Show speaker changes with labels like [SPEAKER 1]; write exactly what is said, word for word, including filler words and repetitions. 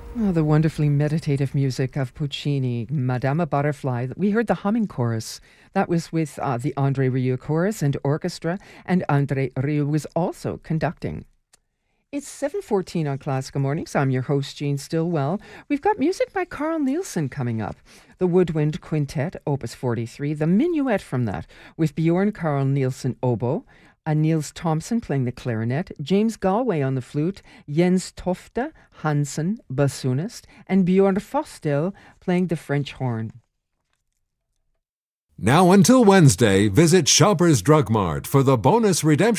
[SPEAKER 1] Oh, the wonderfully meditative music of Puccini, Madama Butterfly. We heard the humming chorus. That was with uh, the Andre Rieu Chorus and Orchestra, and Andre Rieu was also conducting. It's seven fourteen on Classical Mornings. I'm your host, Jean Stillwell. We've got music by Carl Nielsen coming up. The Woodwind Quintet, Opus forty-three, the Minuet from that, with Bjorn Carl Nielsen oboe, uh, Niels Thompson playing the clarinet, James Galway on the flute, Jens Tofte Hansen, bassoonist, and Bjorn Fostel playing the French horn.
[SPEAKER 2] Now until Wednesday, visit Shoppers Drug Mart for the bonus redemption